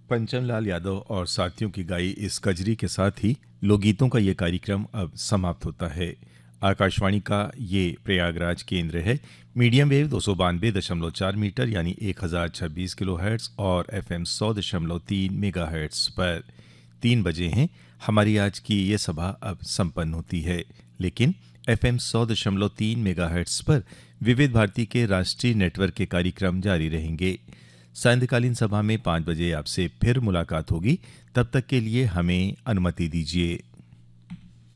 पंचम लाल यादव और साथियों की गाई इस कजरी के साथ ही लोकगीतों का ये कार्यक्रम अब समाप्त होता है। आकाशवाणी का ये प्रयागराज केंद्र है। मीडियम वेव 292.4 मीटर यानी 1026 किलोहर्ट्ज़ और एफएम 100.3 मेगाहर्ट्ज़ पर 3 बजे हैं। हमारी आज की ये सभा अब संपन्न होती है, लेकिन एफएम 100.3 मेगाहर्ट्ज़ पर विविध भारती के राष्ट्रीय नेटवर्क के कार्यक्रम जारी रहेंगे। सायंकालीन सभा में 5 बजे आपसे फिर मुलाकात होगी। तब तक के लिए हमें अनुमति दीजिए।